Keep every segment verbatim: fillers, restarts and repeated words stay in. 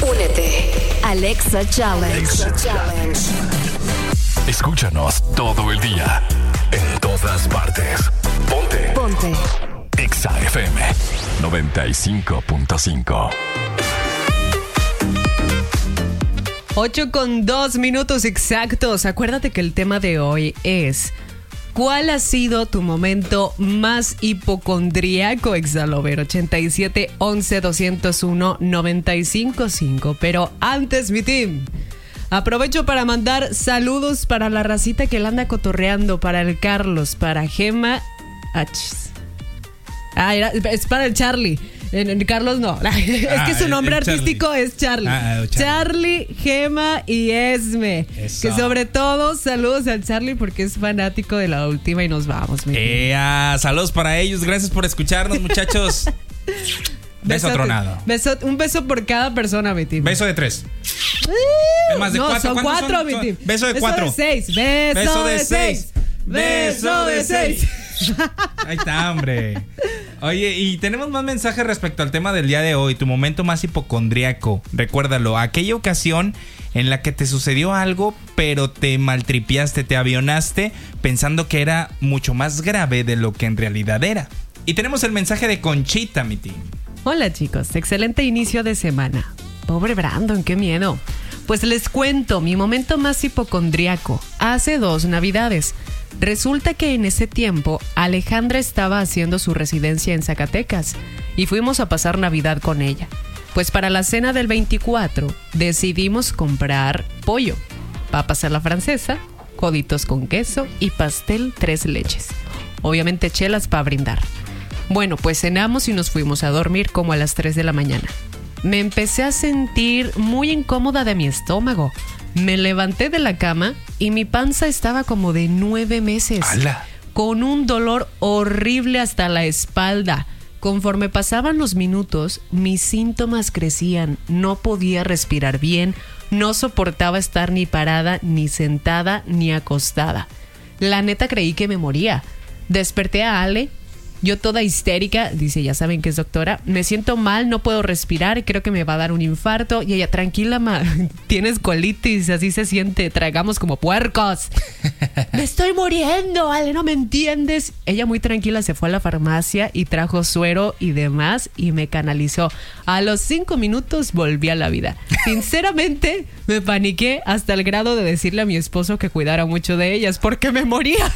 Únete. Alexa Challenge. Alexa Challenge. Escúchanos todo el día, en todas partes. Ponte. Ponte. Exa F M noventa y cinco punto cinco. ocho con dos minutos exactos. Acuérdate que el tema de hoy es: ¿cuál ha sido tu momento más hipocondríaco, Exalover? ochenta y siete, once, doscientos uno, noventa y cinco punto cinco. Pero antes, mi team, aprovecho para mandar saludos para la racita que la anda cotorreando, para el Carlos, para Gema. Achis. Ah, era, es para el Charlie. En, en Carlos no. Es ah, que su nombre el, el artístico Charlie. Es Charlie. Ah, Charlie. Charlie, Gema y Esme. Eso. Que sobre todo, saludos al Charlie porque es fanático de la última y nos vamos. Eh, ah, saludos para ellos. Gracias por escucharnos, muchachos. Beso tronado. Beso, un beso por cada persona, mi team. Beso de tres. Uh, es más de no, cuatro. Son cuatro, son? mi team. Beso de beso cuatro. De seis. Beso, beso de, de seis. seis. Beso de seis. Ahí está, hombre. Oye, y tenemos más mensajes respecto al tema del día de hoy. Tu momento más hipocondríaco. Recuérdalo, aquella ocasión en la que te sucedió algo, pero te maltripiaste, te avionaste pensando que era mucho más grave de lo que en realidad era. Y tenemos el mensaje de Conchita, mi team. Hola, chicos, excelente inicio de semana. Pobre Brandon, qué miedo. Pues les cuento mi momento más hipocondríaco. Hace dos navidades. Resulta que en ese tiempo Alejandra estaba haciendo su residencia en Zacatecas y fuimos a pasar Navidad con ella. Pues para la cena del veinticuatro decidimos comprar pollo, papas a la francesa, coditos con queso y pastel tres leches. Obviamente chelas para brindar. Bueno, pues cenamos y nos fuimos a dormir como a las tres de la mañana. Me empecé a sentir muy incómoda de mi estómago. Me levanté de la cama y mi panza estaba como de nueve meses. ¡Hala! Con un dolor horrible hasta la espalda. Conforme pasaban los minutos, mis síntomas crecían. No podía respirar bien, no soportaba estar ni parada, ni sentada, ni acostada. La neta creí que me moría. Desperté a Ale. Yo toda histérica, dice, ya saben que es doctora, me siento mal, no puedo respirar, creo que me va a dar un infarto. Y ella, tranquila, ma, tienes colitis, así se siente, tragamos como puercos. Me estoy muriendo, Ale, no me entiendes. Ella muy tranquila se fue a la farmacia y trajo suero y demás y me canalizó. A los cinco minutos volví a la vida. Sinceramente, me paniqué hasta el grado de decirle a mi esposo que cuidara mucho de ellas porque me moría.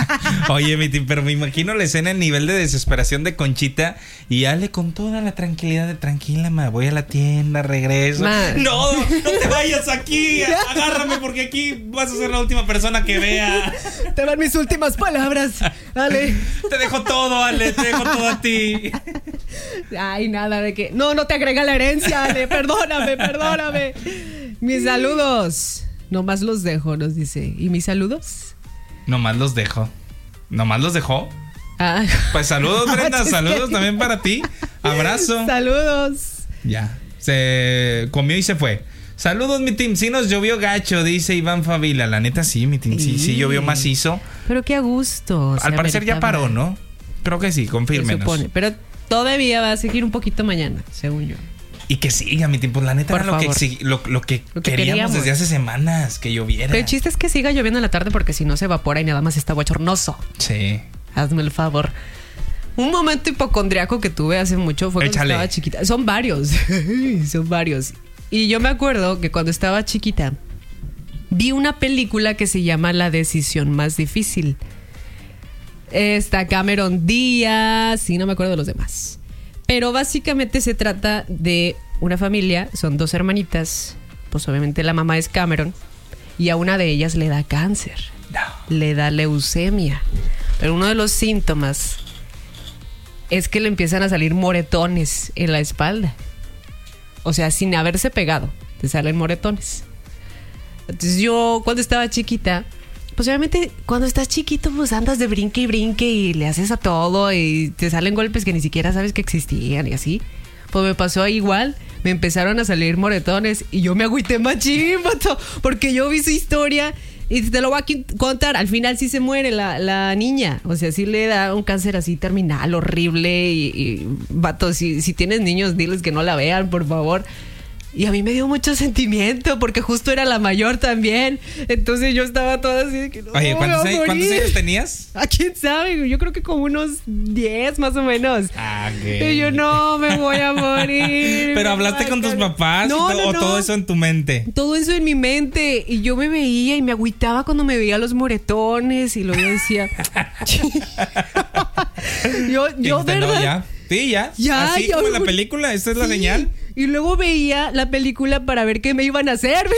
Oye, mi tío, pero me imagino la escena en nivel de desesperación de Conchita y Ale con toda la tranquilidad de tranquila, ma, voy a la tienda, regreso. Ma. No, no te vayas aquí, agárrame porque aquí vas a ser la última persona que vea. Te van mis últimas palabras, Ale. Te dejo todo, Ale, te dejo todo a ti. Ay, nada de que, no, no te agrega la herencia, Ale, perdóname, perdóname. Mis saludos, nomás los dejo, nos dice. ¿Y mis saludos? Nomás los dejo. ¿Nomás los dejó? Ah. Pues saludos, Brenda, saludos también para ti. Abrazo. Saludos. Ya, se comió y se fue. Saludos, mi team. Sí nos llovió gacho, dice Iván Favila. La neta sí, mi team, sí, sí llovió macizo. Pero qué a gusto. Al parecer ya paró, ¿no? Creo que sí, confírmenos. Se supone, pero todavía va a seguir un poquito mañana, según yo. Y que siga, mi tiempo. La neta Por era lo que, lo, lo, que lo que queríamos, queríamos desde hace semanas, que lloviera. Pero el chiste es que siga lloviendo en la tarde porque si no se evapora y nada más está bochornoso. Sí. Hazme el favor. Un momento hipocondriaco que tuve hace mucho fue cuando Échale. estaba chiquita. Son varios. Son varios. Y yo me acuerdo que cuando estaba chiquita vi una película que se llama La decisión más difícil. Está Cameron Díaz y no me acuerdo de los demás. Pero básicamente se trata de una familia, son dos hermanitas, pues obviamente la mamá es Cameron y a una de ellas le da cáncer, no. le da leucemia. Pero uno de los síntomas es que le empiezan a salir moretones en la espalda. O sea, sin haberse pegado, te salen moretones. Entonces yo cuando estaba chiquita, pues obviamente cuando estás chiquito pues andas de brinque y brinque y le haces a todo y te salen golpes que ni siquiera sabes que existían y así. Pues me pasó igual, me empezaron a salir moretones y yo me agüité machín, vato, porque yo vi su historia y te lo voy a contar. Al final sí se muere la, la niña, o sea, sí le da un cáncer así terminal, horrible y, y vato, si, si tienes niños, diles que no la vean, por favor. Y a mí me dio mucho sentimiento porque justo era la mayor también. Entonces yo estaba toda así de que no. Oye, ¿cuántos, años, ¿cuántos años tenías? ¿A quién sabe? Yo creo que como unos diez más o menos. Ah, okay. Y yo no, me voy a morir. Pero hablaste con tus papás no, o, no, o no. todo eso en tu mente. Todo eso en mi mente. Y yo me veía y me agüitaba cuando me veía los moretones. Y luego yo decía. yo, yo, ¿verdad? No, ya. Sí, ya. Ya, Así ya, como en la por- película, esta es la Sí. señal. Y luego veía la película para ver qué me iban a hacer.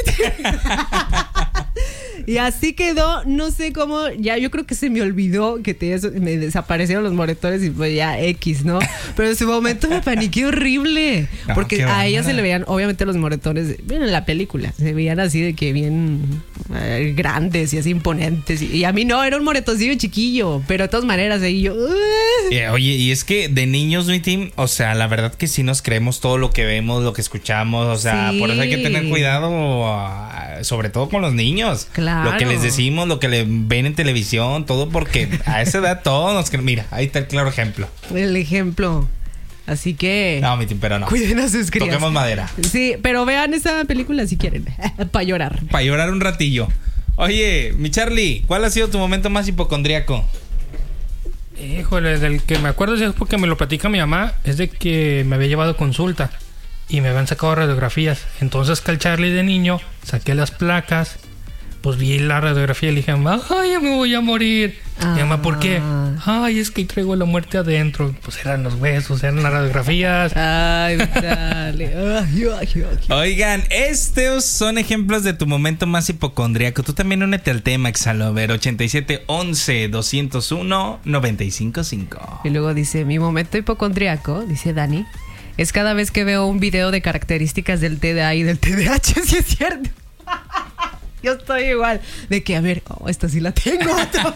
Y así quedó, no sé cómo, ya yo creo que se me olvidó que te, me desaparecieron los moretones y pues ya X, ¿no? Pero en su momento me paniqué horrible. No, Porque qué a ella bárbara. se le veían, obviamente los moretones, bien en la película, se veían así de que bien eh, grandes y así imponentes. Y, y a mí no, era un moretoncillo chiquillo, pero de todas maneras ahí yo... "Ugh". Eh, oye, y es que de niños, mi team, o sea, la verdad que sí nos creemos todo lo que vemos, lo que escuchamos, o sea, Sí. por eso hay que tener cuidado, ah, sobre todo con los niños. Claro. Lo que les decimos, lo que le ven en televisión, todo porque a esa edad todos nos cre- Mira, ahí está el claro ejemplo. El ejemplo. Así que... No, mi team, pero no. Cuiden a sus crías. Toquemos madera. Sí, pero vean esa película si quieren, para llorar. Para llorar un ratillo. Oye, mi Charlie, ¿cuál ha sido tu momento más hipocondríaco? Híjole, del que me acuerdo, si es porque me lo platica mi mamá, es de que me había llevado a consulta y me habían sacado radiografías. Entonces que el Charlie de niño saqué las placas, pues vi la radiografía y le dije, mamá, ay, ya me voy a morir. Ah. Y mamá, ¿por qué? Ay, es que traigo la muerte adentro. Pues eran los huesos, eran las radiografías. Ay, dale. Ay, ay, ay. Oigan, estos son ejemplos de tu momento más hipocondríaco. Tú también únete al tema, Exalover. ochenta y siete once doscientos uno noventa y cinco cinco. Y luego dice, mi momento hipocondriaco, dice Dani, es cada vez que veo un video de características del T D A y del T D A H, si es cierto. Yo estoy igual. De que, a ver, oh, esta sí la tengo.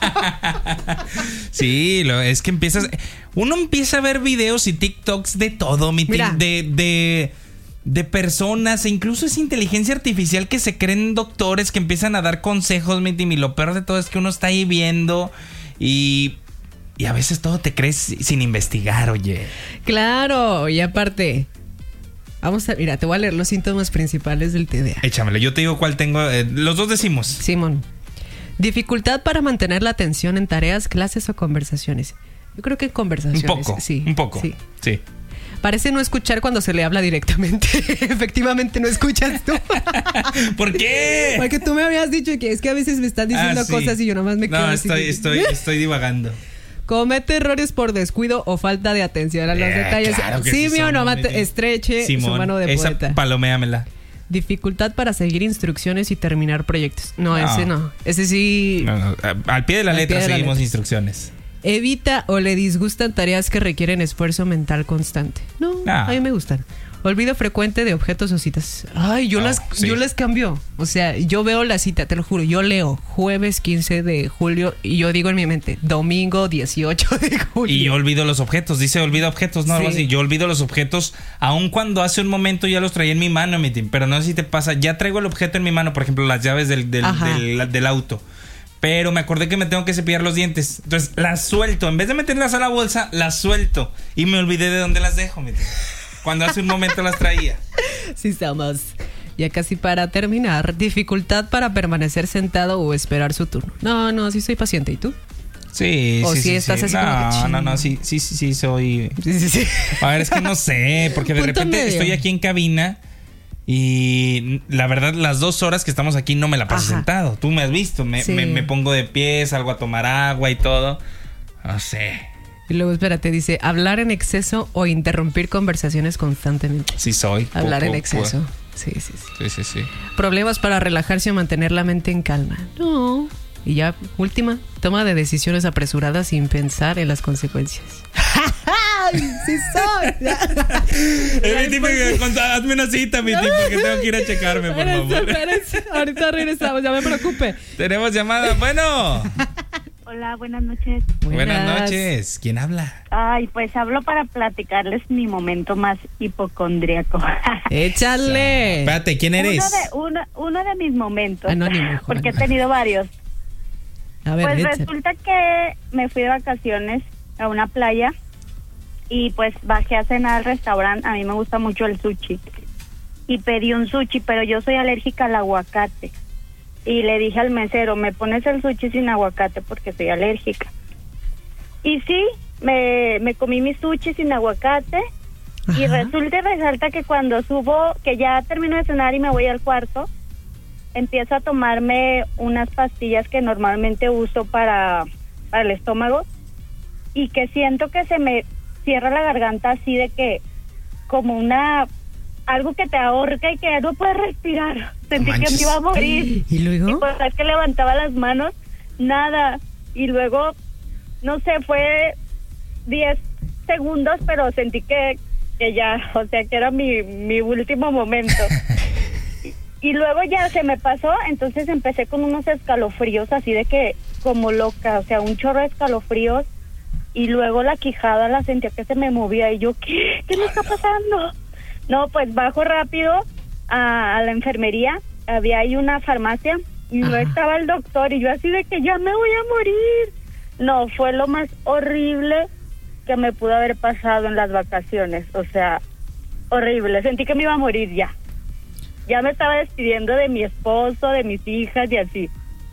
Sí, lo, es que empiezas. Uno empieza a ver videos y TikToks de todo, mi Mira. team, de, de, de personas, e incluso es inteligencia artificial que se creen doctores que empiezan a dar consejos, mi team. Y lo peor de todo es que uno está ahí viendo y. Y a veces todo te crees sin investigar, oye. Claro, y aparte, vamos a, mira, te voy a leer los síntomas principales del T D A. Échamelo, yo te digo cuál tengo. Eh, los dos decimos. Simón, dificultad para mantener la atención en tareas, clases o conversaciones. Yo creo que en Un conversaciones. poco. Sí, un poco. Sí. Sí. Parece no escuchar cuando se le habla directamente. Efectivamente no escuchas tú. ¿Por qué? Porque tú me habías dicho que es que a veces me estás diciendo Ah, sí. cosas y yo nomás me quedo No, así. estoy, estoy, estoy divagando. Comete errores por descuido o falta de atención a los Eh, detalles. claro que Sí, sí mío, somos, no mi mate, tío. estreche Simón, su mano de esa poeta. paloméamela. Dificultad para seguir instrucciones y terminar proyectos. No, No. ese no. Ese sí. No, no, al pie de la Al letra pie de la seguimos letra. instrucciones. Evita o le disgustan tareas que requieren esfuerzo mental constante. No, Ah. a mí me gustan. Olvido frecuente de objetos o citas. Ay, yo Oh, las sí. yo las cambio. O sea, yo veo la cita, te lo juro. Yo leo jueves quince de julio y yo digo en mi mente domingo dieciocho de julio. Y yo olvido los objetos. Dice olvida objetos, no algo Sí. así. Yo olvido los objetos, aun cuando hace un momento ya los traía en mi mano, mi team. Pero no sé si te pasa. Ya traigo el objeto en mi mano, por ejemplo, las llaves del, del, Ajá. del, del auto. Pero me acordé que me tengo que cepillar los dientes. Entonces las suelto. En vez de meterlas a la bolsa, las suelto. Y me olvidé de dónde las dejo, mi team. Cuando hace un momento las traía. Sí, somos. Ya casi para terminar, dificultad para permanecer sentado o esperar su turno. No, no, sí soy paciente. ¿Y tú? Sí, O sí, si sí, estás sí. así no, como que, no, no, ching. sí, sí, sí, sí, soy... Sí, sí, sí. A ver, es que no sé, porque de Punto repente medio. estoy aquí en cabina y la verdad las dos horas que estamos aquí no me la paso Ajá. sentado. Tú me has visto, me, Sí. me, me pongo de pie, salgo a tomar agua y todo. No sé, Y luego, espérate, dice, hablar en exceso o interrumpir conversaciones constantemente. sí soy. Hablar poco, en exceso. Sí, sí, sí. pues. Sí, sí, sí. Problemas para relajarse o mantener la mente en calma. No. Y ya, última, toma de decisiones apresuradas sin pensar en las consecuencias. ¡Sí soy! Eh, mi tipo, con- hazme una cita, mi tipo, que tengo que ir a checarme, por Espérense, favor. espérense. Ahorita regresamos, ya me preocupe. Tenemos llamada. Bueno, Hola, buenas noches. buenas noches. ¿Quién habla? Ay, pues hablo para platicarles mi momento más hipocondríaco. Échale. Espérate, ¿quién eres? Uno de, uno, uno de mis momentos. Anónimo, hijo, porque he anónimo. tenido varios. A ver, Pues échale. resulta que me fui de vacaciones a una playa y pues bajé a cenar al restaurante. A mí me gusta mucho el sushi. y pedí un sushi, pero yo soy alérgica al aguacate. Y le dije al mesero, me pones el sushi sin aguacate porque soy alérgica. Y sí, me, me comí mi sushi sin aguacate. Ajá. Y resulta y resalta que cuando subo, que ya termino de cenar y me voy al cuarto, empiezo a tomarme unas pastillas que normalmente uso para, para el estómago, y que siento que se me cierra la garganta así de que, como una, algo que te ahorca y que no puedes respirar. Sentí que me iba a morir. ¿Y luego? Y pues es que levantaba las manos, nada. Y luego, no sé, fue diez segundos, pero sentí que, que ya, o sea, que era mi, mi último momento. y, y luego ya se me pasó, entonces empecé con unos escalofríos así de que, como loca, o sea, un chorro de escalofríos. Y luego la quijada la sentía que se me movía y yo, ¿qué? ¿Qué me está pasando? No, pues bajo rápido a, a la enfermería, había ahí una farmacia y no estaba el doctor y yo así de que ya me voy a morir. No, fue lo más horrible que me pudo haber pasado en las vacaciones, o sea, horrible, sentí que me iba a morir ya. Ya me estaba despidiendo de mi esposo, de mis hijas y así.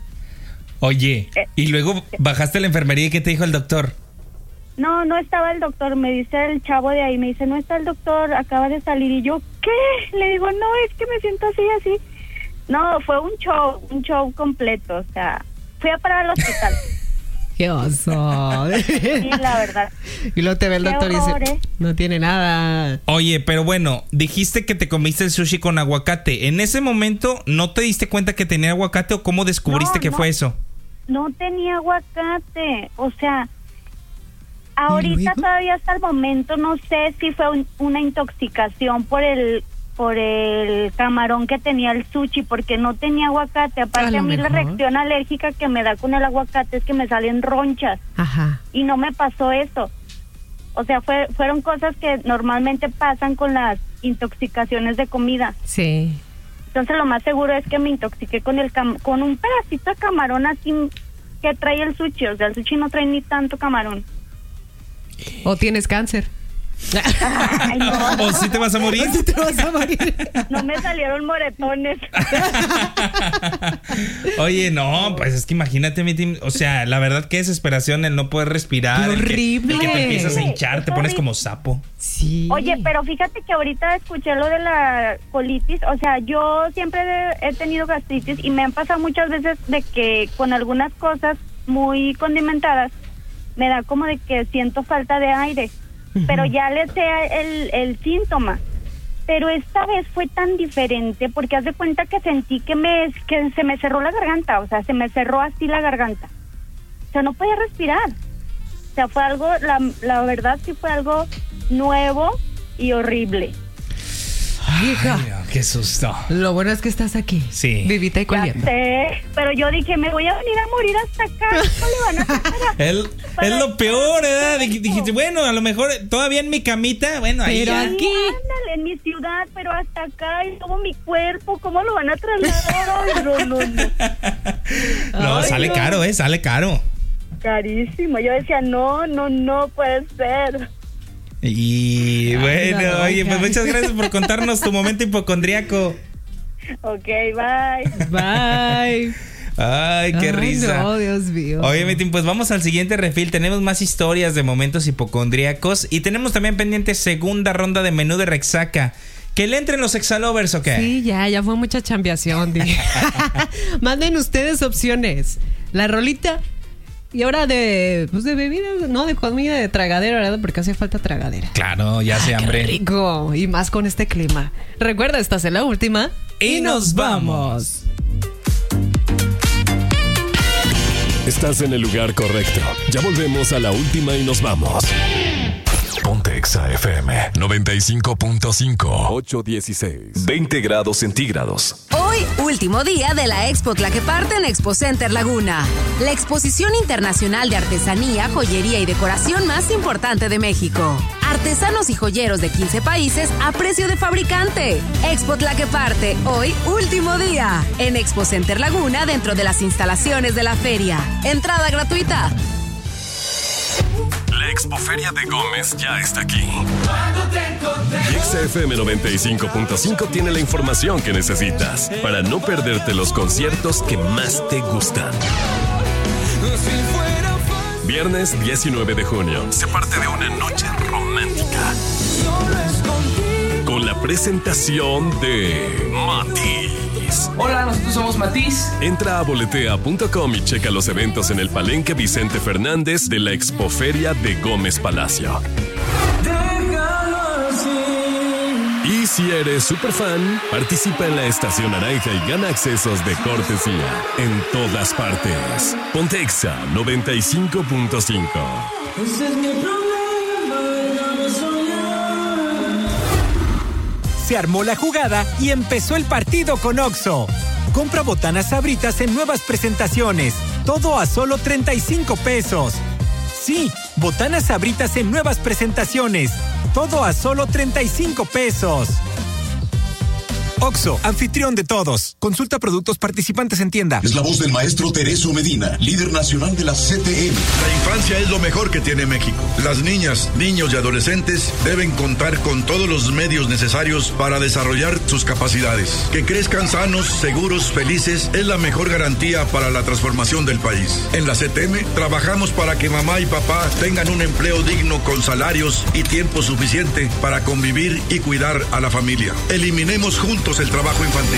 Oye, eh, y luego bajaste a la enfermería y ¿qué te dijo el doctor? No, no estaba el doctor, me dice el chavo de ahí, me dice, no está el doctor, acaba de salir. Y yo, ¿qué? Le digo, no, es que me siento así, así. No, fue un show, un show completo, o sea, fui a parar al hospital. ¡Qué oso! Sí, la verdad. Y luego te ve el Qué doctor horror, y dice, ¿eh? no tiene nada. Oye, pero bueno, dijiste que te comiste el sushi con aguacate. ¿En ese momento no te diste cuenta que tenía aguacate o cómo descubriste no, que no, fue eso? No tenía aguacate, o sea... Ahorita todavía hasta el momento no sé si fue un, una intoxicación por el por el camarón que tenía el sushi, porque no tenía aguacate. Aparte a, a mí mejor. La reacción alérgica que me da con el aguacate es que me salen ronchas. Ajá. Y no me pasó eso. O sea, fue, fueron cosas que normalmente pasan con las intoxicaciones de comida. Sí. Entonces lo más seguro es que me intoxiqué con el cam- con un pedacito de camarón así que trae el sushi. O sea, el sushi no trae ni tanto camarón. O tienes cáncer. Ay, no. O si te vas a morir. O si te vas a morir. No me salieron moretones. Oye, no, pues es que imagínate, mi team. O sea, la verdad, qué desesperación el no poder respirar. ¡Qué horrible! El que, el que te empiezas a hinchar, Es te pones horrible. como sapo. Sí. Oye, pero fíjate que ahorita escuché lo de la colitis. O sea, yo siempre he tenido gastritis y me han pasado muchas veces de que con algunas cosas muy condimentadas me da como de que siento falta de aire, uh-huh. pero ya le sé el, el síntoma. Pero esta vez fue tan diferente porque haz de cuenta que sentí que me que se me cerró la garganta, o sea, se me cerró así la garganta. O sea, no podía respirar. O sea, fue algo, la, la verdad sí fue algo nuevo y horrible. Ay, hija. Ay, oh, qué susto. Lo bueno es que estás aquí. Sí. Vivita y Ya coleando. sé, pero yo dije, me voy a venir a morir hasta acá. ¿Cómo le van a hacer para- Es, para es lo peor, ¿verdad? esto? Dij- Dijiste, bueno, a lo mejor todavía en mi camita, bueno, ahí Pero ya. aquí- Sí, ándale, en mi ciudad, pero hasta acá, y luego mi cuerpo, ¿cómo lo van a trasladar? Ay, no, no, no. No, Ay, sale no. caro, ¿eh? Sale caro. Carísimo. Yo decía, no, no, no puede ser. Y bueno, no, oye, hija. pues muchas gracias por contarnos tu momento hipocondríaco. Ok, bye. Bye. Ay, qué Ay, risa. no, Dios mío. Oye, mi team, pues vamos al siguiente refil. Tenemos más historias de momentos hipocondríacos y tenemos también pendiente segunda ronda de menú de Rexaca. ¿Que le entren los exalovers o qué? Sí, ya, ya fue mucha chambeación. dije. Manden ustedes opciones. La rolita. Y ahora de, pues de bebidas, no, de comida, de tragadera, ¿verdad? Porque hace falta tragadera. Claro, ya se Ah, qué hambre. rico. Y más con este clima. Recuerda, estás en la última. Y nos vamos. Estás en el lugar correcto. Ya volvemos a la última y nos vamos. Ponte Exa F M noventa y cinco punto cinco. ocho dieciséis. veinte grados centígrados. Hoy, último día de la Expo Tlaqueparte en Expo Center Laguna. La exposición internacional de artesanía, joyería y decoración más importante de México. Artesanos y joyeros de quince países a precio de fabricante. Expo Tlaqueparte, hoy, último día. En Expo Center Laguna, dentro de las instalaciones de la feria. Entrada gratuita. La La Expoferia de Gómez ya está aquí. Y X F M noventa y cinco punto cinco tiene la información que necesitas para no perderte los conciertos que más te gustan. Viernes diecinueve de junio, se parte de una noche romántica con la presentación de Matiz. Hola, nosotros somos Matiz. Entra a boletea punto com y checa los eventos en el Palenque Vicente Fernández de la Expoferia de Gómez Palacio. Y si eres super fan, participa en la Estación Naranja y gana accesos de cortesía en todas partes. Pontexa noventa y cinco punto cinco. Ese es mi problema, no soñar. Se armó la jugada y empezó el partido con Oxxo. Compra botanas Sabritas en nuevas presentaciones. Todo a solo treinta y cinco pesos. Sí, botanas Sabritas en nuevas presentaciones. Todo a solo treinta y cinco pesos. Oxxo, anfitrión de todos. Consulta productos participantes en tienda. Es la voz del maestro Tereso Medina, líder nacional de la C T M. La infancia es lo mejor que tiene México. Las niñas, niños y adolescentes deben contar con todos los medios necesarios para desarrollar sus capacidades. Que crezcan sanos, seguros, felices es la mejor garantía para la transformación del país. En la C T M trabajamos para que mamá y papá tengan un empleo digno con salarios y tiempo suficiente para convivir y cuidar a la familia. Eliminemos juntos el trabajo infantil.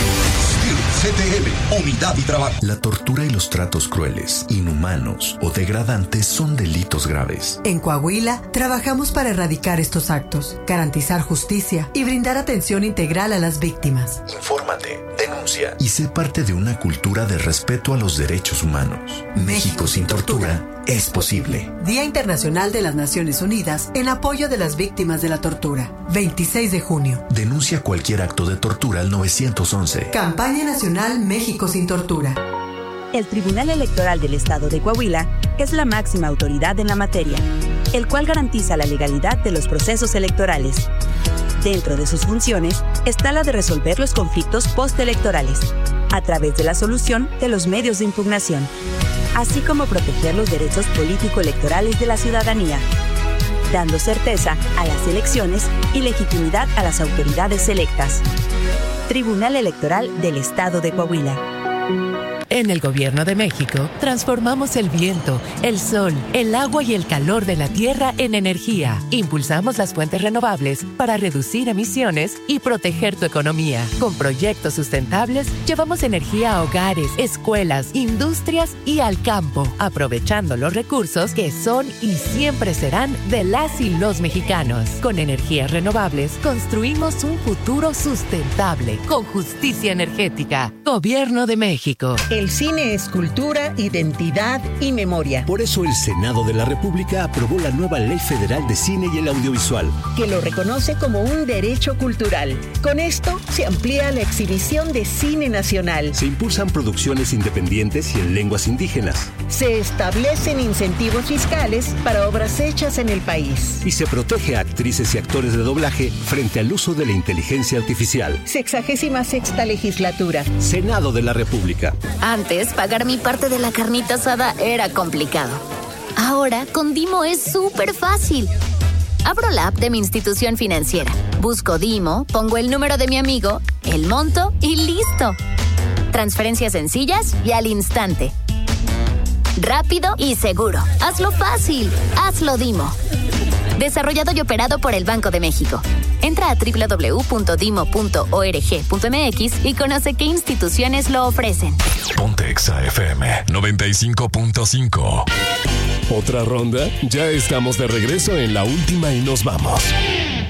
C T M, unidad y trabajo. La tortura y los tratos crueles, inhumanos o degradantes son delitos graves. En Coahuila, trabajamos para erradicar estos actos, garantizar justicia y brindar atención integral a las víctimas. Infórmate, denuncia y sé parte de una cultura de respeto a los derechos humanos. México, México sin tortura, tortura es posible. Día Internacional de las Naciones Unidas en apoyo de las víctimas de la tortura. veintiséis de junio. Denuncia cualquier acto de tortura al nueve once. Campaña Nacional México sin tortura. El Tribunal Electoral del Estado de Coahuila es la máxima autoridad en la materia, el cual garantiza la legalidad de los procesos electorales. Dentro de sus funciones está la de resolver los conflictos postelectorales, a través de la solución de los medios de impugnación, así como proteger los derechos político-electorales de la ciudadanía, dando certeza a las elecciones y legitimidad a las autoridades electas. Tribunal Electoral del Estado de Coahuila. En el Gobierno de México, transformamos el viento, el sol, el agua y el calor de la tierra en energía. Impulsamos las fuentes renovables para reducir emisiones y proteger tu economía. Con proyectos sustentables, llevamos energía a hogares, escuelas, industrias y al campo, aprovechando los recursos que son y siempre serán de las y los mexicanos. Con energías renovables, construimos un futuro sustentable, con justicia energética. Gobierno de México. El cine es cultura, identidad y memoria. Por eso el Senado de la República aprobó la nueva Ley Federal de Cine y el Audiovisual, que lo reconoce como un derecho cultural. Con esto se amplía la exhibición de cine nacional. Se impulsan producciones independientes y en lenguas indígenas. Se establecen incentivos fiscales para obras hechas en el país. Y se protege a actrices y actores de doblaje frente al uso de la inteligencia artificial. Sexagésima sexta legislatura. Senado de la República. Antes, pagar mi parte de la carnita asada era complicado. Ahora, con Dimo es súper fácil. Abro la app de mi institución financiera, busco Dimo, pongo el número de mi amigo, el monto y ¡listo! Transferencias sencillas y al instante. Rápido y seguro. Hazlo fácil. Hazlo Dimo. Desarrollado y operado por el Banco de México. Entra a doble u doble u doble u punto dimo punto org punto m x y conoce qué instituciones lo ofrecen. Pontexa F M noventa y cinco punto cinco. ¿Otra ronda? Ya estamos de regreso en la última y nos vamos.